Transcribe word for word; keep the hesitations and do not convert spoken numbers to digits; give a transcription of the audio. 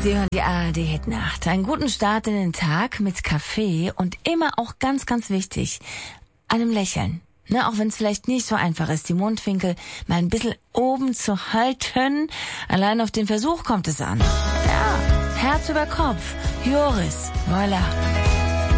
Sie hören die A R D-Hit-Nacht. Einen guten Start in den Tag mit Kaffee und immer auch ganz, ganz wichtig, einem Lächeln. Ne, auch wenn es vielleicht nicht so einfach ist, die Mundwinkel mal ein bisschen oben zu halten. Allein auf den Versuch kommt es an. Ja, Herz über Kopf. Joris, voilà.